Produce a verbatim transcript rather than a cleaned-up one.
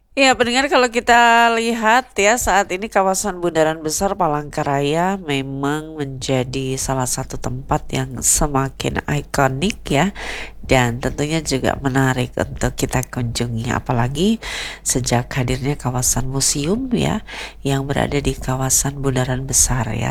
Ya, pendengar kalau kita lihat ya saat ini kawasan Bundaran Besar Palangkaraya memang menjadi salah satu tempat yang semakin ikonik ya dan tentunya juga menarik untuk kita kunjungi apalagi sejak hadirnya kawasan museum ya yang berada di kawasan Bundaran Besar ya.